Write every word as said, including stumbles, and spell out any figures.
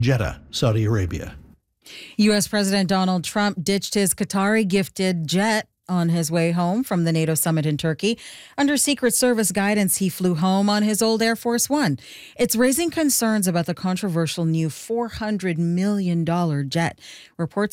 Jeddah, Saudi Arabia. U S. President Donald Trump ditched his Qatari-gifted jet on his way home from the NATO summit in Turkey. Under Secret Service guidance, he flew home on his old Air Force One. It's raising concerns about the controversial new four hundred million dollars jet. Reports